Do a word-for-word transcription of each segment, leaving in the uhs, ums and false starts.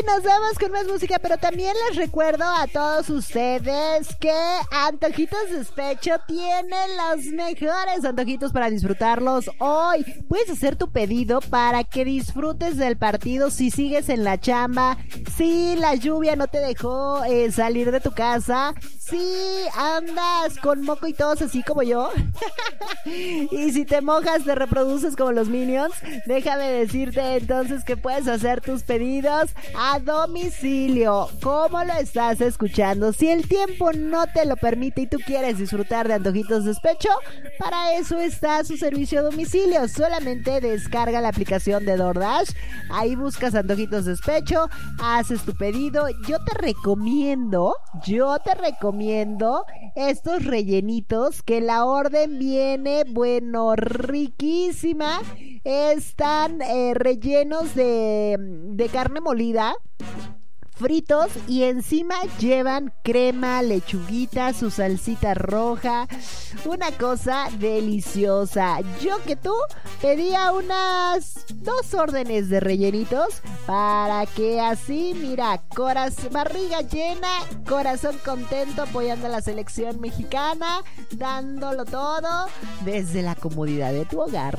nos vamos con más música, pero también les recuerdo a todos ustedes que Antojitos Despecho tiene los mejores antojitos para disfrutarlos hoy. Puedes hacer tu pedido para que disfrutes del partido si sigues en la chamba, si la lluvia no te dejó eh, salir de tu casa, si andas con moco y tos así como yo y si te mojas te reproduces como los Minions. Déjame decirte entonces que puedes hacer tus pedidos a domicilio. ¿Cómo lo estás escuchando? Si el tiempo no te lo permite y tú quieres disfrutar de Antojitos Despecho, para eso está su servicio a domicilio. Solamente descarga la aplicación de DoorDash, ahí buscas Antojitos Despecho, haces tu pedido. Yo te recomiendo, yo te recomiendo estos rellenitos, que la orden viene, bueno, riquísima. Están eh, rellenos de, de carne molida, fritos, y encima llevan crema, lechuguita, su salsita roja, una cosa deliciosa. Yo que tú pedía unas dos órdenes de rellenitos para que así, mira, coraz- barriga llena, corazón contento, apoyando a la selección mexicana, dándolo todo desde la comodidad de tu hogar.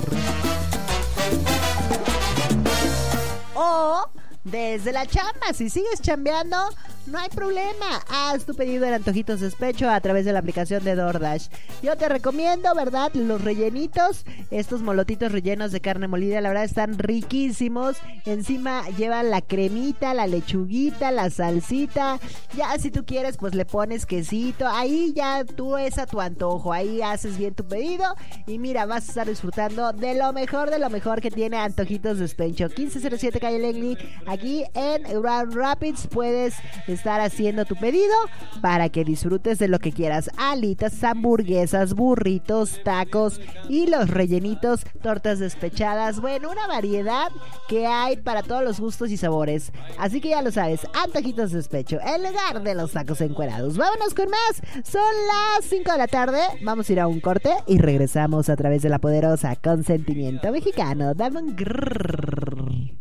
O desde la chamba, si sigues chambeando, no hay problema. Haz tu pedido en Antojitos Despecho a través de la aplicación de DoorDash. Yo te recomiendo, ¿verdad? Los rellenitos, estos molotitos rellenos de carne molida, la verdad están riquísimos. Encima llevan la cremita, la lechuguita, la salsita. Ya si tú quieres, pues le pones quesito. Ahí ya tú es a tu antojo. Ahí haces bien tu pedido y mira, vas a estar disfrutando de lo mejor, de lo mejor que tiene Antojitos Despecho. quince cero siete Calle Langley, aquí en Grand Rapids. Puedes estar haciendo tu pedido para que disfrutes de lo que quieras: alitas, hamburguesas, burritos, tacos y los rellenitos, tortas despechadas. Bueno, una variedad que hay para todos los gustos y sabores. Así que ya lo sabes, Antojitos Despecho, el lugar de los tacos encuerados. Vámonos con más. Son las cinco de la tarde. Vamos a ir a un corte y regresamos a través de la poderosa Consentimiento Mexicano. Dame un grrrr.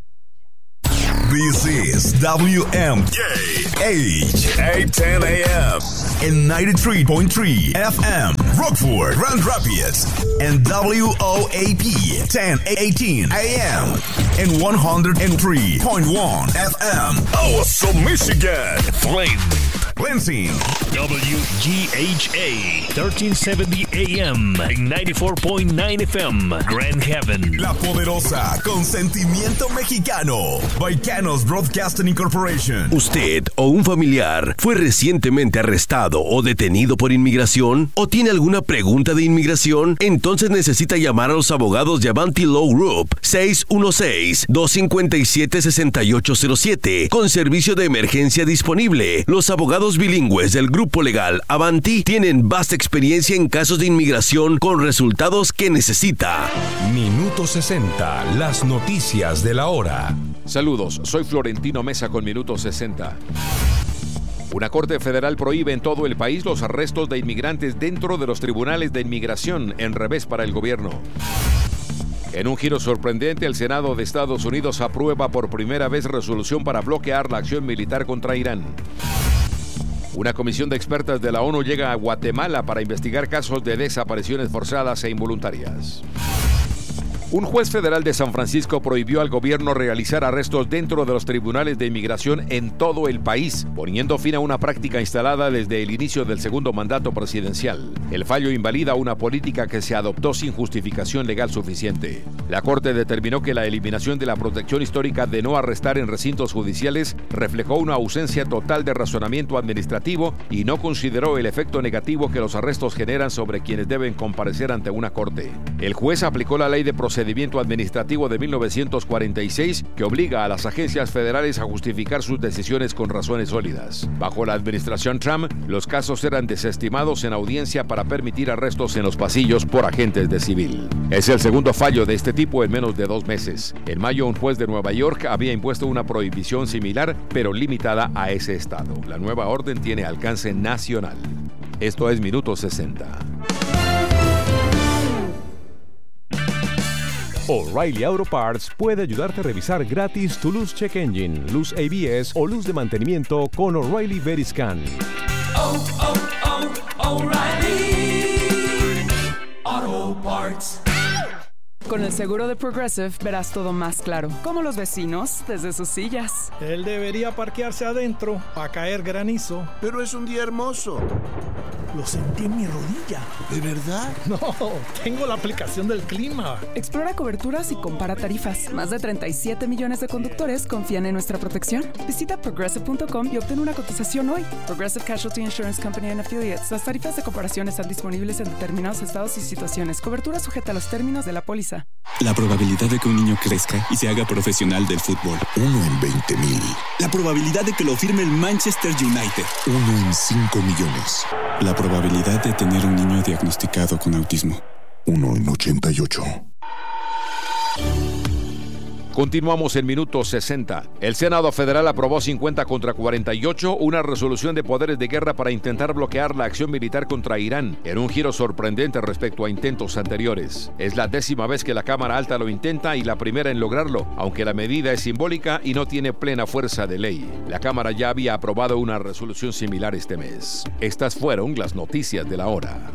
This is W M K H eight ten A M and ninety-three point three F M, Rockford, Grand Rapids, and W O A P ten eighteen A M and one oh three point one F M, Awesome, Michigan, Flame, Lansing, W G H A thirteen seventy A M and ninety-four point nine F M, Grand Haven. La poderosa Consentimiento Mexicano, Baicanos Broadcasting Incorporation. ¿Usted o un familiar fue recientemente arrestado o detenido por inmigración? ¿O tiene alguna pregunta de inmigración? Entonces necesita llamar a los abogados de Avanti Law Group, seis uno seis, dos cinco siete, seis ocho cero siete, con servicio de emergencia disponible. Los abogados bilingües del grupo legal Avanti tienen vasta experiencia en casos de inmigración con resultados que necesita. Minuto sesenta, las noticias de la hora. Saludos, soy Florentino Mesa con Minuto sesenta. Una corte federal prohíbe en todo el país los arrestos de inmigrantes dentro de los tribunales de inmigración, en revés para el gobierno. En un giro sorprendente, el Senado de Estados Unidos aprueba por primera vez resolución para bloquear la acción militar contra Irán. Una comisión de expertas de la ONU llega a Guatemala para investigar casos de desapariciones forzadas e involuntarias. Un juez federal de San Francisco prohibió al gobierno realizar arrestos dentro de los tribunales de inmigración en todo el país, poniendo fin a una práctica instalada desde el inicio del segundo mandato presidencial. El fallo invalida una política que se adoptó sin justificación legal suficiente. La Corte determinó que la eliminación de la protección histórica de no arrestar en recintos judiciales reflejó una ausencia total de razonamiento administrativo y no consideró el efecto negativo que los arrestos generan sobre quienes deben comparecer ante una corte. El juez aplicó la ley de procedimiento administrativo de mil novecientos cuarenta y seis, que obliga a las agencias federales a justificar sus decisiones con razones sólidas. Bajo la administración Trump, los casos eran desestimados en audiencia para permitir arrestos en los pasillos por agentes de civil. Es el segundo fallo de este tipo en menos de dos meses. En mayo, un juez de Nueva York había impuesto una prohibición similar, pero limitada a ese estado. La nueva orden tiene alcance nacional. Esto es Minuto sesenta. O'Reilly Auto Parts puede ayudarte a revisar gratis tu luz check engine, luz A B S o luz de mantenimiento con O'Reilly Veriscan. Oh, oh, oh, O'Reilly Auto Parts. Con el seguro de Progressive verás todo más claro, como los vecinos desde sus sillas. Él debería parquearse adentro para caer granizo. Pero es un día hermoso. Lo sentí en mi rodilla. ¿De verdad? No, tengo la aplicación del clima. Explora coberturas y compara tarifas. Más de treinta y siete millones de conductores confían en nuestra protección. Visita progressive punto com y obtén una cotización hoy. Progressive Casualty Insurance Company and Affiliates. Las tarifas de comparación están disponibles en determinados estados y situaciones. Cobertura sujeta a los términos de la póliza. La probabilidad de que un niño crezca y se haga profesional del fútbol. Uno en veinte mil. La probabilidad de que lo firme el Manchester United. Uno en cinco millones. La probabilidad de tener un niño diagnosticado con autismo. Uno en ochenta y ocho. Continuamos en minuto sesenta. El Senado Federal aprobó cincuenta contra cuarenta y ocho una resolución de poderes de guerra para intentar bloquear la acción militar contra Irán, en un giro sorprendente respecto a intentos anteriores. Es la décima vez que la Cámara Alta lo intenta y la primera en lograrlo, aunque la medida es simbólica y no tiene plena fuerza de ley. La Cámara ya había aprobado una resolución similar este mes. Estas fueron las noticias de la hora.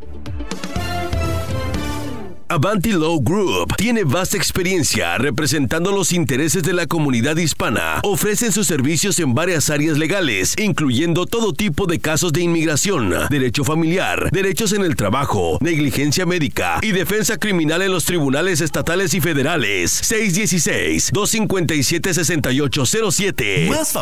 Avanti Law Group tiene vasta experiencia representando los intereses de la comunidad hispana. Ofrecen sus servicios en varias áreas legales, incluyendo todo tipo de casos de inmigración, derecho familiar, derechos en el trabajo, negligencia médica y defensa criminal en los tribunales estatales y federales. seis uno seis, dos cinco siete, seis ocho cero siete. Más